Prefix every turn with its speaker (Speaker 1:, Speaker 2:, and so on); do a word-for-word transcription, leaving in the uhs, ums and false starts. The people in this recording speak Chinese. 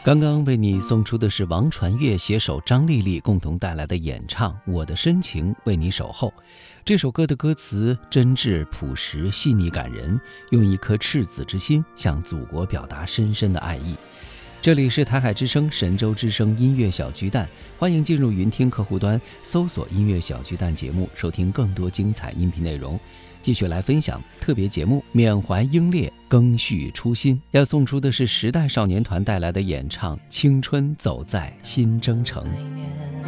Speaker 1: 刚刚为你送出的是王传岳携手张丽丽共同带来的演唱《我的深情为你守候》。这首歌的歌词真挚朴实细腻感人，用一颗赤子之心向祖国表达深深的爱意。这里是台海之声神州之声音乐小巨蛋，欢迎进入云听客户端搜索音乐小巨蛋节目，收听更多精彩音频内容。继续来分享特别节目，缅怀英烈，赓续初心。要送出的是时代少年团带来的演唱《青春走在新征程》。